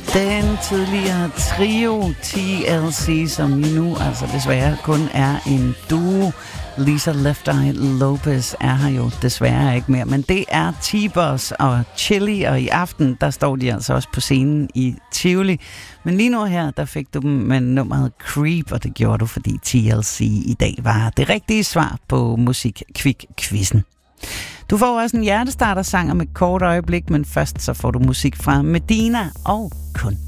Den tidligere trio TLC, som nu altså desværre kun er en duo. Lisa Left Eye Lopez er her jo desværre ikke mere, men det er T-Boz og Chili, og i aften, der står de altså også på scenen i Tivoli. Men lige nu her, der fik du dem med nummeret Creep, og det gjorde du, fordi TLC i dag var det rigtige svar på Musik-Kvik-quizzen. Du får også en hjertestarter-sang om et kort øjeblik, men først så får du musik fra Medina og kun